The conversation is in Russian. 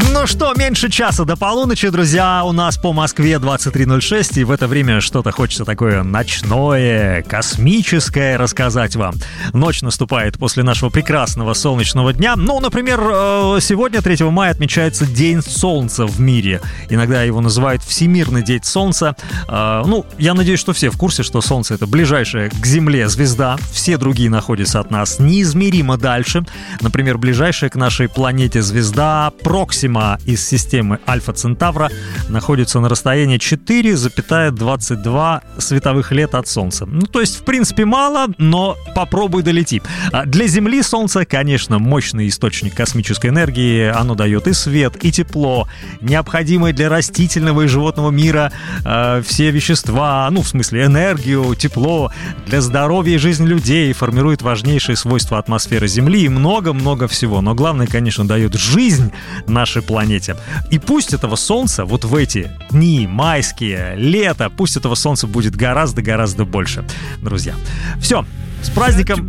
Ну что, меньше часа до полуночи, друзья, у нас по Москве 23:06, и в это время что-то хочется такое ночное, космическое рассказать вам. Ночь наступает после нашего прекрасного солнечного дня. Ну, например, сегодня, 3 мая, отмечается День Солнца в мире. Иногда его называют Всемирный день Солнца. Ну, я надеюсь, что все в курсе, что Солнце — это ближайшая к Земле звезда. Все другие находятся от нас неизмеримо дальше. Например, ближайшая к нашей планете звезда Проксима из системы Альфа Центавра находится на расстоянии 4,22 световых лет от Солнца. Ну, то есть, в принципе, мало, но попробуй долети. Для Земли Солнце, конечно, мощный источник космической энергии. Оно дает и свет, и тепло, необходимые для растительного и животного мира все вещества, ну, в смысле, энергию, тепло, для здоровья и жизни людей, формирует важнейшие свойства атмосферы Земли и много-много всего. Но главное, конечно, дает жизнь нашей планете. И пусть этого солнца вот в эти дни майские, лето, пусть этого солнца будет гораздо-гораздо больше, друзья. Все, с праздником!